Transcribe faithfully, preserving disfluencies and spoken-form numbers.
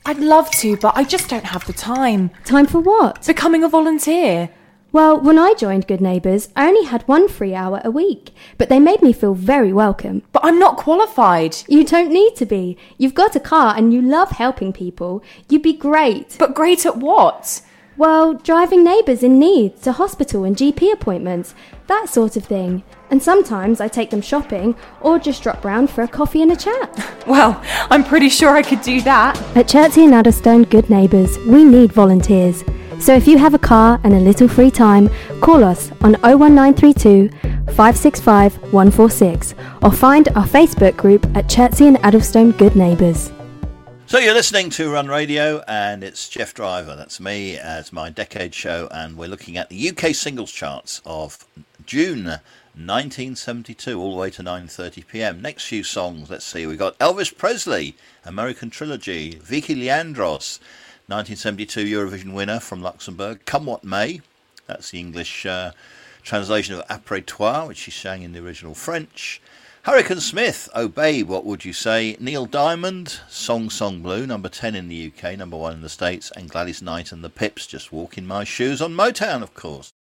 I'd love to, but I just don't have the time. Time for what? Becoming a volunteer. Well, when I joined Good Neighbours, I only had one free hour a week, but they made me feel very welcome. But I'm not qualified. You don't need to be. You've got a car and you love helping people. You'd be great. But great at what? Well, driving neighbours in need to hospital and G P appointments, that sort of thing. And sometimes I take them shopping or just drop round for a coffee and a chat. Well, I'm pretty sure I could do that. At Chertsey and Addlestone Good Neighbours, we need volunteers. So if you have a car and a little free time, call us on oh one nine three two, five six five, one four six or find our Facebook group at Chertsey and Addlestone Good Neighbours. So you're listening to Run Radio, and it's Jeff Driver, that's me, as my Decade Show, and we're looking at the U K singles charts of June nineteen seventy-two all the way to nine thirty p m. Next few songs, let's see, we've got Elvis Presley, American Trilogy, Vicky Leandros, nineteen seventy-two Eurovision winner from Luxembourg, Come What May, that's the English uh, translation of Après Toi, which she sang in the original French. Hurricane Smith, Oh Babe, What Would You Say? Neil Diamond, Song Song Blue, number ten in the U K, number one in the States, and Gladys Knight and the Pips, Just Walk in My Shoes on Motown, of course.